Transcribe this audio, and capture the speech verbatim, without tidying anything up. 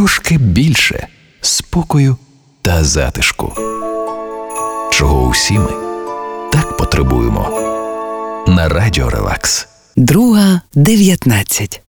трошки більше спокою та затишку, чого усі ми так потребуємо. На Радіо Релакс. Друга дев'ятнадцять.